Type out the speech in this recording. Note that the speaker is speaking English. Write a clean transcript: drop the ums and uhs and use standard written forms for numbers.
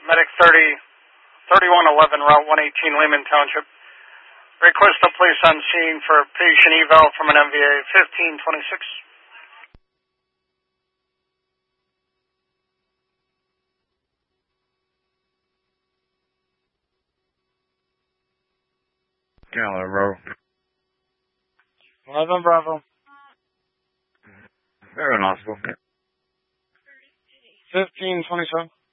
Medic 3111, Route 118, Lehman Township. Request the police on scene for patient eval from an MVA 1526. Gallo, bro. 11 Bravo. Very hospital. 1527.